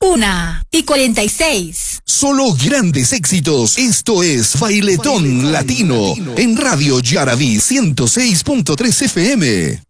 1:46. Solo grandes éxitos. Esto es Bailetón Latino en Radio Yaraví 106.3 FM.